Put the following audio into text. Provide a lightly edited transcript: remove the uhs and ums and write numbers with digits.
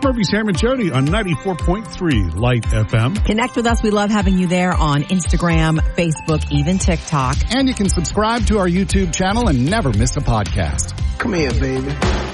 Murphy, Sam, and Jody on 94.3 Light FM. Connect with us. We love having you there on Instagram, Facebook, even TikTok. And you can subscribe to our YouTube channel and never miss a podcast. Come here, baby.